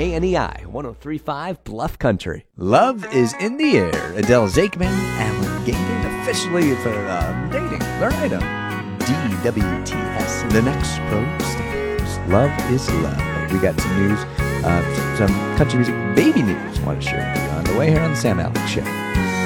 KNEI 103.5 Bluff Country. Love is in the air. Adele Zakeman, Alan Gayden, officially for dating their item. DWTS, the next pro standards. Love is love. We got some news, some country music baby news I want to share with you on the way here on the Sam Alex Show.